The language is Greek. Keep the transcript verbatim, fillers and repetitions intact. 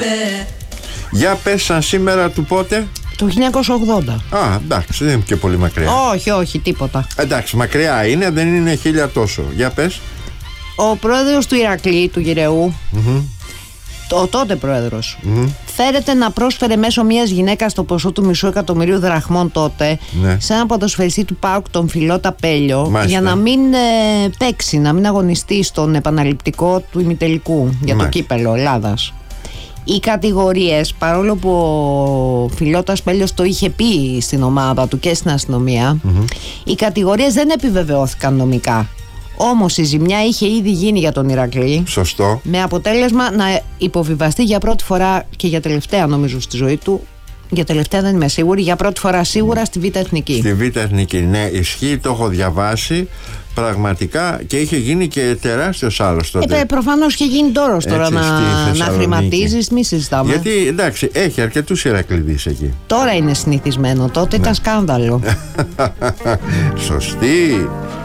Για πες σαν σήμερα του πότε? Το χίλια εννιακόσια ογδόντα. Α, εντάξει, δεν είναι και πολύ μακριά. Όχι, όχι, τίποτα. Εντάξει, μακριά είναι, δεν είναι χίλια τόσο. Για πες. Ο πρόεδρος του Ηρακλή, του Γυρεού, Mm-hmm. ο τότε πρόεδρος, Mm-hmm. φέρεται να πρόσφερε μέσω μιας γυναίκας το ποσό του μισού εκατομμυρίου δραχμών τότε, ναι, σε έναν ποδοσφαιριστή του ΠΑΟΚ, τον Φιλότα Πέλιο, μάλιστα, για να μην ε, παίξει, να μην αγωνιστεί στον επαναληπτικό του ημιτελικού για μάλιστα, το κύπελο Ελλάδας. Οι κατηγορίες, παρόλο που ο Φιλότας Πέλιος το είχε πει στην ομάδα του και στην αστυνομία, mm-hmm. οι κατηγορίες δεν επιβεβαιώθηκαν νομικά. Όμως η ζημιά είχε ήδη γίνει για τον Ηρακλή. Σωστό. Με αποτέλεσμα να υποβιβαστεί για πρώτη φορά και για τελευταία, νομίζω, στη ζωή του. Για τελευταία δεν είμαι σίγουρη. Για πρώτη φορά σίγουρα στη Β' Εθνική. Στη Β' Εθνική, ναι, ισχύει, το έχω διαβάσει. Πραγματικά, και είχε γίνει και τεράστιος άλλος τότε. Ε, προφανώς είχε γίνει τόρος τώρα να, να χρηματίζεις, μη συζητάμε. Γιατί εντάξει, έχει αρκετούς Ηρακλήδεις εκεί. Τώρα είναι συνηθισμένο, τότε ναι, ήταν σκάνδαλο. Σωστή.